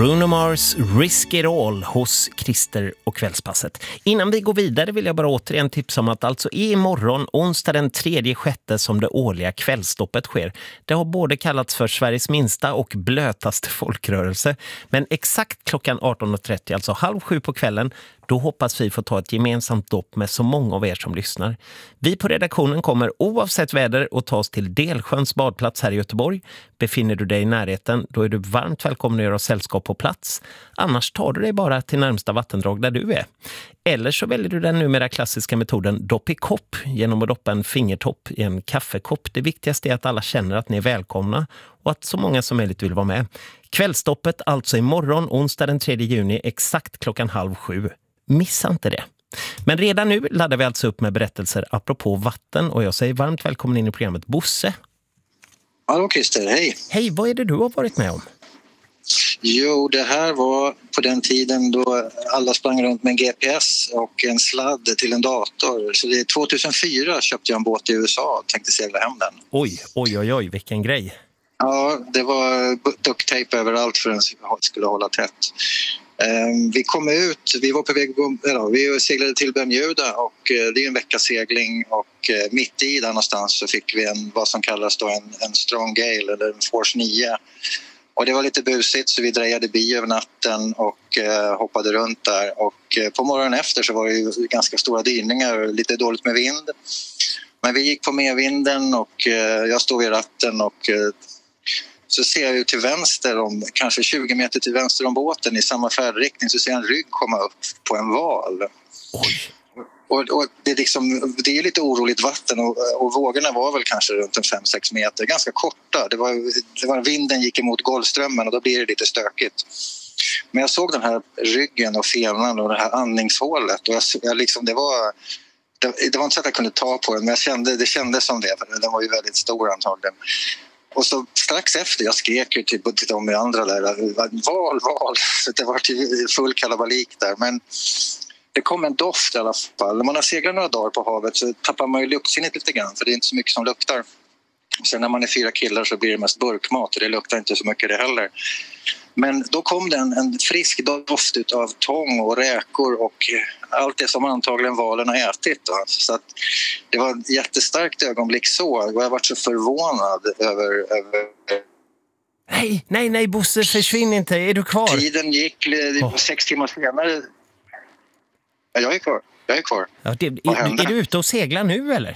Bruno Mars, Risk It All hos Christer och Kvällspasset. Innan vi går vidare vill jag bara återigen tipsa om att alltså imorgon, onsdag den 3/6 som det årliga kvällstoppet sker. Det har både kallats för Sveriges minsta och blötaste folkrörelse. Men exakt klockan 18.30, alltså 6:30 på kvällen, då hoppas vi få ta ett gemensamt dopp med så många av er som lyssnar. Vi på redaktionen kommer oavsett väder att ta oss till Delsjöns badplats här i Göteborg. Befinner du dig i närheten, då är du varmt välkommen att göra sällskap på plats. Annars tar du dig bara till närmsta vattendrag där du är. Eller så väljer du den numera klassiska metoden dopp i kopp genom att doppa en fingertopp i en kaffekopp. Det viktigaste är att alla känner att ni är välkomna och att så många som möjligt vill vara med. Kvällstoppet alltså imorgon, onsdag den 3 juni, exakt klockan 6:30. Missa inte det. Men redan nu laddar vi alltså upp med berättelser apropå vatten och jag säger varmt välkommen in i programmet Bosse. Hallå Christer, hej. Hej, vad är det du har varit med om? Jo, det här var på den tiden då alla sprang runt med en GPS och en sladd till en dator. Så det är 2004 köpte jag en båt i USA och tänkte segla hem den. Oj, vilken grej. Ja, det var ducktape överallt för att den skulle hålla tätt. Vi kom ut, vi var på väg, vi seglade till Bermuda och det är en veckas segling och mitt i där någonstans så fick vi vad som kallas då en strong gale eller en force 9. Och det var lite busigt så vi drejade bi över natten och hoppade runt där och på morgonen efter så var det ju ganska stora dyningar och lite dåligt med vind. Men vi gick på medvinden och jag stod vid ratten och så ser jag ju till vänster, kanske 20 meter till vänster om båten i samma färdriktning så ser jag en rygg komma upp på en val. Oj. Och det är lite oroligt vatten och vågorna var väl kanske runt 5-6 meter, ganska korta. Det var vinden gick emot Golfströmmen och då blir det lite stökigt. Men jag såg den här ryggen och fenan och det här andningshålet och det var inte så att jag kunde ta på den men det kändes som det, för den var ju väldigt stor antagligen. Och så strax efter, jag skrek ju till de andra där, val, så det var till full kalabalik där. Men det kom en doft i alla fall. När man har seglat några dagar på havet så tappar man ju luktsinnet lite grann, för det är inte så mycket som luktar. Sen när man är 4 killar så blir det mest burkmat och det luktar inte så mycket det heller. Men då kom det en frisk doft av tång och räkor och allt det som antagligen valen har ätit. Då. Så att det var ett jättestarkt ögonblick så. Och jag var så förvånad över... Nej, Bosse, försvinn inte. Är du kvar? Tiden gick 6 timmar senare. Ja, jag är kvar. Ja, är du ute och seglar nu eller?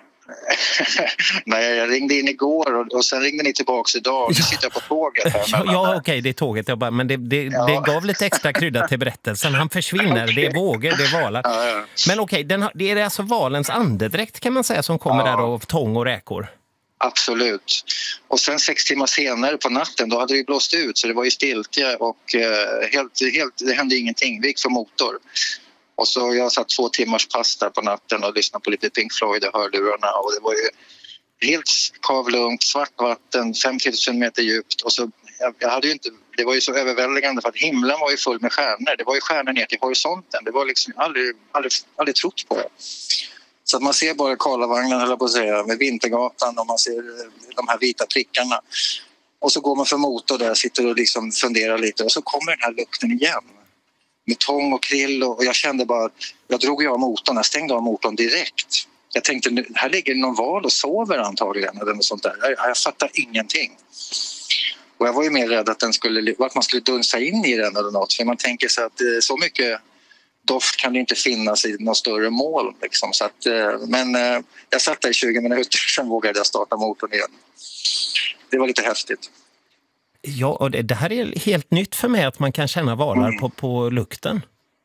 Nej, jag ringde in igår och sen ringde ni tillbaka idag. Nu sitter jag på tåget här. Ja, okej, det är tåget. Men det gav lite extra krydda till berättelsen. Han försvinner, okay. Det är vågor, det är valar. Ja. Men okej, det är alltså valens andedräkt kan man säga som kommer där av tång och räkor. Absolut. Och sen 6 timmar senare på natten då hade det blåst ut så det var ju stiltje och det hände ingenting. Vi gick för motor. Och så jag satt 2 timmars pass där på natten och lyssnade på lite Pink Floyd och hörlurarna och det var ju helt kavlugnt, svart vatten, 5000 meter djupt och så jag hade ju inte, det var ju så överväldigande för att himlen var ju full med stjärnor, det var ju stjärnor ner till horisonten, det var liksom aldrig trott på det. Så att man ser bara Karlavagnen höll jag på att säga, med Vintergatan och man ser de här vita prickarna och så går man för motor där, sitter och liksom funderar lite och så kommer den här lukten igen. Med tång och krill och jag kände bara, jag drog av motorn, jag stängde av motorn direkt. Jag tänkte, här ligger någon val och sover antagligen eller något sånt där. Jag fattar ingenting. Och jag var ju mer rädd att man skulle dunsa in i den eller något. För man tänker sig att så mycket doft kan det inte finnas i något större mål. Liksom. Så att, men jag satt där i 20 minuter, sen vågade jag starta motorn igen. Det var lite häftigt. Ja, och det här är helt nytt för mig att man kan känna valar på lukten.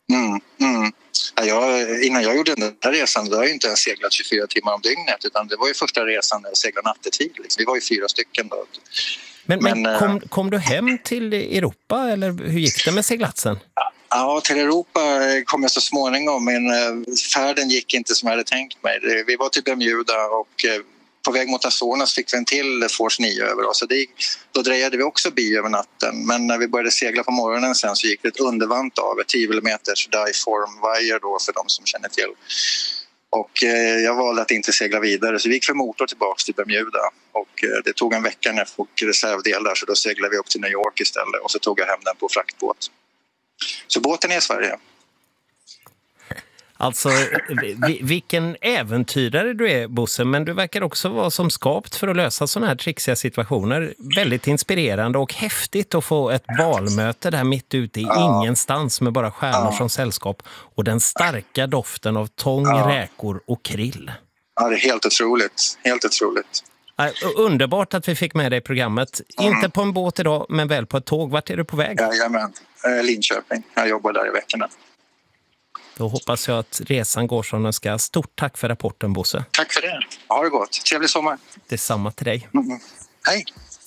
Ja, innan jag gjorde den här resan då har jag inte ens seglat 24 timmar om dygnet utan det var ju första resan när jag seglade nattetid. Liksom. Vi var ju 4 stycken då. Men kom du hem till Europa eller hur gick det med seglatsen? Ja, till Europa kom jag så småningom men färden gick inte som jag hade tänkt mig. Vi var till Bermuda och på väg mot Azornas fick vi en till Force 9 över oss. Då drejade vi också bi över natten. Men när vi började segla på morgonen sen så gick det ett undervant av ett 10 mm diform wire då för de som känner till. Och jag valde att inte segla vidare, så vi gick för motor tillbaka till Bermuda. Och det tog en vecka när jag fick reservdelar, så då seglade vi upp till New York istället. Och så tog jag hem den på fraktbåt. Så båten är i Sverige. Alltså, vilken äventyrare du är, Bosse, men du verkar också vara som skapt för att lösa sådana här trixiga situationer. Väldigt inspirerande och häftigt att få ett valmöte där mitt ute i ingenstans med bara stjärnor som sällskap och den starka doften av tång, räkor och krill. Ja, det är helt otroligt. Helt otroligt. Underbart att vi fick med dig i programmet. Inte på en båt idag, men väl på ett tåg. Vart är du på väg? Jajamän, Linköping. Jag jobbar där i veckorna. Då hoppas jag att resan går som den ska. Stort tack för rapporten, Bosse. Tack för det. Ha det gott. Trevlig sommar. Detsamma till dig. Hej.